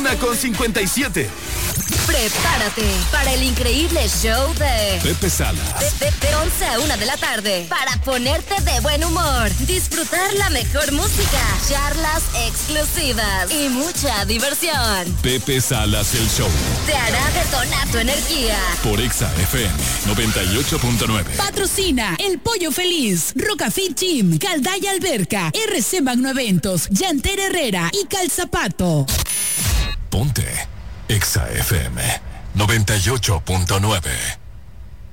1:57. Prepárate para el increíble show de Pepe Salas. De 11 a 1 de la tarde para ponerte de buen humor, disfrutar la mejor música, charlas exclusivas y mucha diversión. Pepe Salas, el show. Te hará detonar tu energía. Por Exa FM 98.9. Patrocina El Pollo Feliz, Rocafit Gym, Caldaya Alberca, RC Magno Eventos, Yanter Herrera y Calzapato. Ponte Exa FM 98.9.